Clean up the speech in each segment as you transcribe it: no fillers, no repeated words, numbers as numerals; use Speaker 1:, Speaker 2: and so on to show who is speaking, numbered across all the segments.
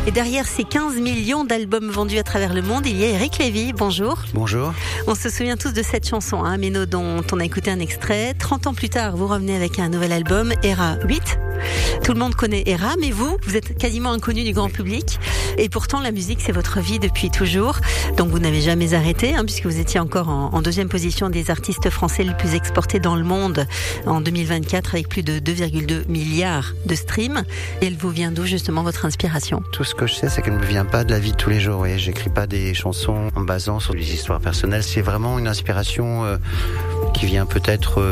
Speaker 1: Et derrière ces 15 millions d'albums vendus à travers le monde, il y a Eric Lévy. Bonjour.
Speaker 2: Bonjour.
Speaker 1: On se souvient tous de cette chanson, Méno, dont on a écouté un extrait. 30 ans plus tard, vous revenez avec un nouvel album, Era 8. Tout le monde connaît Era, mais vous êtes quasiment inconnu du grand public. Et pourtant, la musique, c'est votre vie depuis toujours. Donc, vous n'avez jamais arrêté, puisque vous étiez encore en deuxième position des artistes français les plus exportés dans le monde en 2024, avec plus de 2,2 milliards de streams. Et elle vous vient d'où, justement, votre inspiration?
Speaker 2: Tout ce que je sais, c'est qu'elle ne me vient pas de la vie de tous les jours. Et j'écris pas des chansons en basant sur des histoires personnelles. C'est vraiment une inspiration qui vient peut-être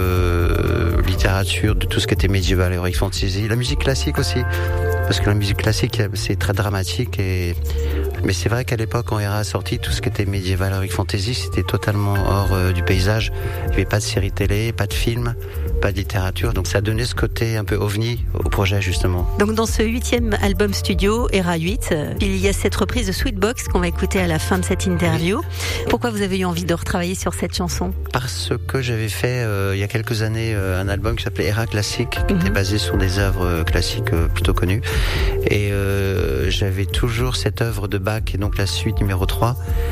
Speaker 2: littérature, de tout ce qui était médiéval, heroic fantasy, la musique classique aussi, parce que la musique classique c'est très dramatique mais c'est vrai qu'à l'époque quand Era a sorti, tout ce qui était médiéval, heroic fantasy, c'était totalement hors du paysage. Il n'y avait pas de série télé, pas de film, pas de littérature, donc ça donnait ce côté un peu ovni au projet justement.
Speaker 1: Donc dans ce 8e album studio, Era 8, il y a cette reprise de Sweetbox qu'on va écouter à la fin de cette interview. Pourquoi vous avez eu envie de retravailler sur cette chanson?
Speaker 2: Parce que j'avais fait il y a quelques années un album qui s'appelait Era Classique, qui était basé sur des œuvres classiques plutôt connues, et j'avais toujours cette œuvre de Bach et donc la suite numéro 3.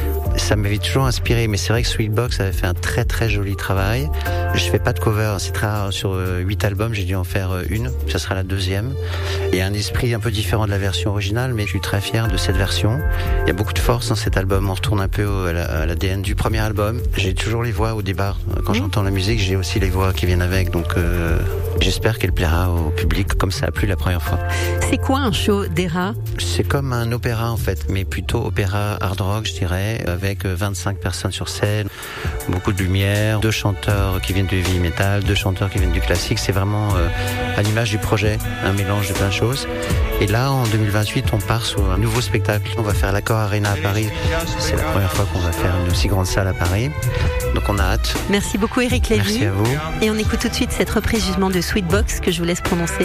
Speaker 2: Ça m'avait toujours inspiré, mais c'est vrai que Sweetbox avait fait un très très joli travail. Je fais pas de cover, c'est très rare. Sur 8 albums, j'ai dû en faire une, ça sera la 2e. Il y a un esprit un peu différent de la version originale, mais je suis très fier de cette version. Il y a beaucoup de force dans cet album, on retourne un peu à l'ADN du premier album. J'ai toujours les voix au départ. Quand j'entends la musique, j'ai aussi les voix qui viennent avec, donc j'espère qu'elle plaira au public comme ça a plu la première fois.
Speaker 1: C'est quoi un show d'Era?
Speaker 2: C'est comme un opéra en fait, mais plutôt opéra hard rock je dirais, avec 25 personnes sur scène, beaucoup de lumière, 2 chanteurs qui viennent du heavy metal, 2 chanteurs qui viennent du classique. C'est vraiment à l'image du projet, un mélange de plein de choses. Et là en 2028 on part sur un nouveau spectacle. On va faire l'Accor Arena à Paris. C'est la première fois qu'on va faire une aussi grande salle à Paris, donc on a hâte.
Speaker 1: Merci beaucoup Eric Lévy.
Speaker 2: Merci à vous.
Speaker 1: Et on écoute tout de suite cette reprise justement de Sweetbox que je vous laisse prononcer.